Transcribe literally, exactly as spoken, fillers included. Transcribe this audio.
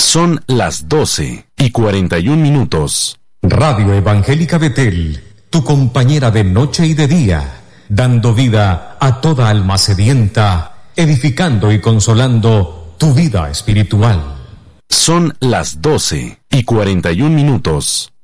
Son las doce y cuarenta y un minutos. Radio Evangélica Betel, tu compañera de noche y de día, dando vida a toda alma sedienta, edificando y consolando tu vida espiritual. Son las doce y cuarenta y un minutos.